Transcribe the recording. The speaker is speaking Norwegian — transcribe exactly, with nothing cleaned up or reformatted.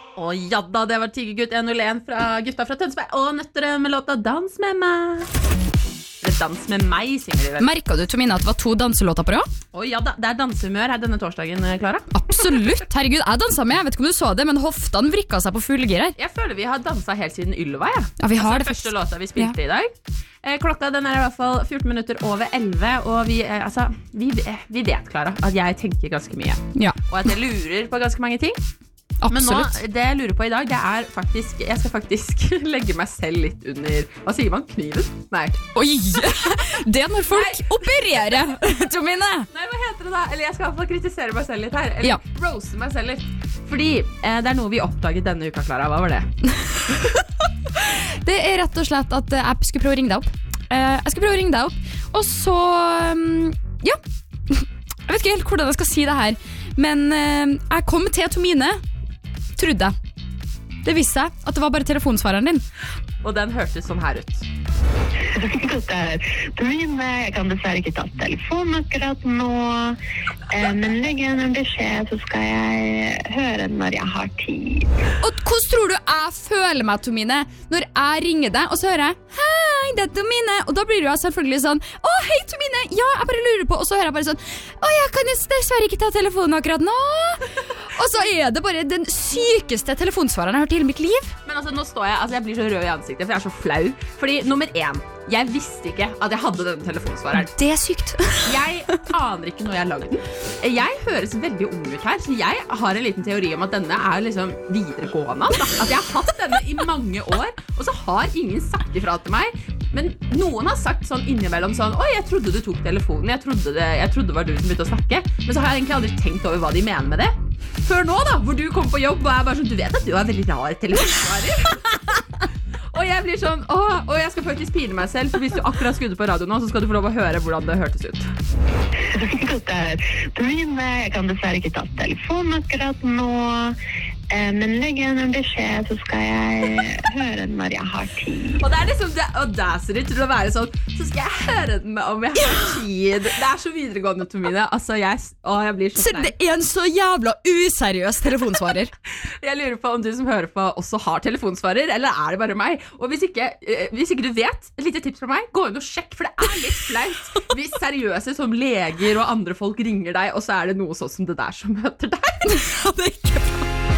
Å ja da, det var Tigergutt en null en fra gutta fra Tønsberg og Nøtterøy med låta Dans med meg. Eller Dans med meg, synger de vel. Merket du, Tomine, at det var to danselåter på rad? Å ja da, det er dansehumør her denne torsdagen, Klara. Absolutt, herregud, jeg danset med, jeg vet ikke om du så det, men hoftene vrikket seg på full gir her. Jeg føler vi har danset helt siden Ylva, ja. Ja, vi har altså, det første låta vi spilte ja. i dag. Eh, klokka den er i hvert fall fjorten minutter over elleve, og vi, eh, altså, vi, vi vet, Klara, at jeg tenker ganske mye. Ja. Og at jeg lurer på ganske mange ting. Absolutt. Men nå, det jeg lurer på i dag, det er faktisk Jeg skal faktisk legge meg selv litt under. Hva sier man? Kniven? Nei. Oi, det er når folk Nei. Opererer, Tomine. Nei, hva heter det da? Eller jeg skal i hvert fall kritisere meg selv litt her. Eller ja. roaste meg selv litt. Fordi eh, det er noe vi oppdaget denne uka, Klara. Hva var det? Det er rett og slett at jeg skulle prøve å ringe deg opp. eh, Jeg skulle prøve å ringe deg opp. Og så um, Ja jeg vet ikke helt hvordan jeg skal si det her, men eh, jeg kom til Tomine, trodde jeg. Det viste seg at det var bare telefonsvareren din. Og den hørtes sånn her ut. Tomine, jeg kan dessverre ikke ta telefonen akkurat nå, eh, men legg igjen en beskjed, så skal jeg høre når jeg har tid. Og hvordan tror du jeg føler meg, Tomine, når jeg ringer deg, og så hører jeg hei, det er Tomine, og da blir du selvfølgelig sånn å, hei Tomine, ja, jeg bare lurer på, og så hører jeg bare sånn å, jeg kan dessverre ikke ta telefonen akkurat nå. Og så er det bare den sykeste telefonsvareren jeg har hørt i hele mitt liv. Men altså, nå står jeg, altså jeg blir så rød i ansiktet, for jeg er så flau. Fordi nummer én, jeg visste ikke at jeg hadde denne telefonsvareren. Det er sykt. Jeg aner ikke når jeg lagde den. Jeg høres veldig ung ut her, så jeg har en liten teori om at denne er liksom videregående. Da. At jeg har hatt denne i mange år, og så har ingen sagt ifra til meg. Men noen har sagt sånn innimellom sånn oi, jeg trodde du tok telefonen, jeg trodde det, jeg trodde det var du som begynte å snakke. Men så har jeg egentlig aldri tenkt over hva de mener med det. Før nå da, hvor du kom på jobb og er bare sånn, du vet at du er veldig rar telefonsvarer. Og jeg blir sånn, åh, og jeg skal faktisk pine meg selv, for hvis du akkurat skudde på radio nå, så skal du få lov å høre hvordan det hørtes ut. Tomine, jeg kan dessverre ikke ta telefonen akkurat nå, eh, men legg igjen en beskjed, så skal jeg høre når jeg har tid. Og det er liksom det audacity til å være sånn, så skal jeg høre den med om jeg har tid. Det er så videregående, Tomine. Altså, jeg, å, jeg blir så Så det er en så jævla useriøs telefonsvarer. Jeg lurer på om du som hører på også har telefonsvarer, eller er det bare meg? Og hvis ikke, hvis ikke du vet, et lite tips fra meg, gå inn og sjekk, for det er litt flaut hvis seriøse som leger og andre folk ringer deg, og så er det noe sånn som det der som møter deg. Ja, det er ikke bra.